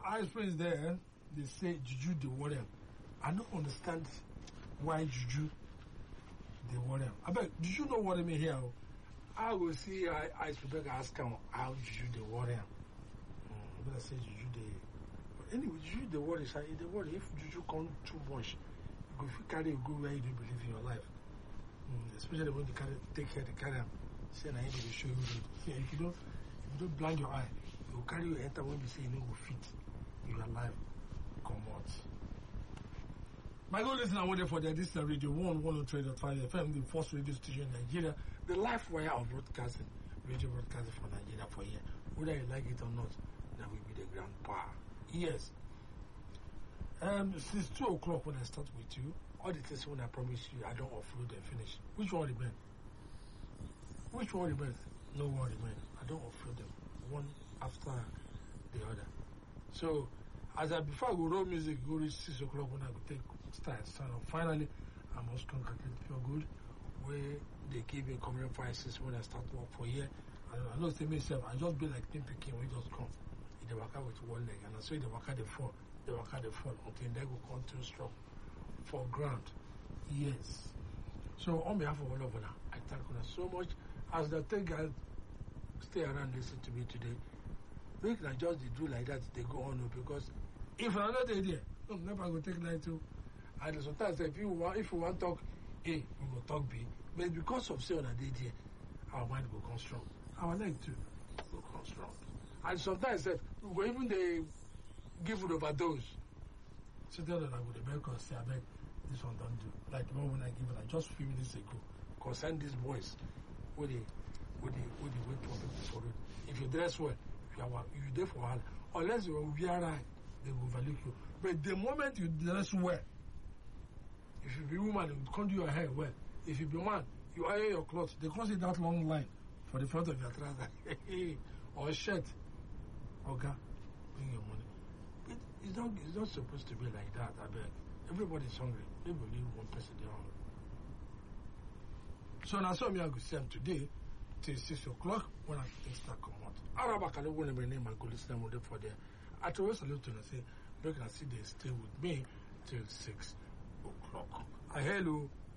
Ice Prince there, they say Juju the warrior. I don't understand why Juju the warrior. I bet, did you know what I mean here? I will see Ice Prince ask him how Juju the warrior. But I say Juju the. But anyway, Juju the warrior. The warrior. If Juju come too much, if you carry go where you don't believe in your life. Especially when you take care of the carry. Say I need to show you. See, if you don't blind your eye, you will carry your enter when you say you know will fit in your life. Come out. My good listener, I'm waiting for this is Radio 103.5 FM, the first radio station in Nigeria, the life wire of broadcasting, radio broadcasting for Nigeria for a year. Whether you like it or not, that will be the grand power. Yes. Since 2 o'clock when I start with you, all the things when I promise you, I don't offload and finish. Which one remain? Which one remains? No one remains. I don't offload them one after the other. So, before I go roll music, go reach 6 o'clock when I go start. Finally, I must congratulate Pure Good, where they give me a covering prices when I start work for a year. I don't say myself, I just be like Tim Peking when he just come. They work out with one leg, and I say they work out the fall until they go come too strong for ground. Yes. So, on behalf of all of them, I thank you so much. As the third guys stay around listen to me today, make like just they do like that, they go on because if I'm not there, I'm never going to take like to. And sometimes if you want to talk A, we will talk B. But because of say on a day there, our mind will come strong. Our leg too will come strong. And sometimes we go even they give it overdose. So tell them I would beg and say, I beg this one don't do. Like the one when I give it like just a few minutes ago. Concern these boys. Would they wait for it? If you dress well, you there for her. Unless you will be alright, they will value you. But the moment you dress well, if you be woman, you can't do your hair well. If you be man, you iron your clothes. They can't see that long line for the front of your trouser or shirt. Okay, bring your money. But it's not supposed to be like that. I beg. Everybody's hungry. They believe one person they're hungry. So now so me I go see them today till 6 o'clock when I start come out. Araba can go my name and go listen to them for there. I always salute to them say, look and see they stay with me till 6 o'clock. Hello.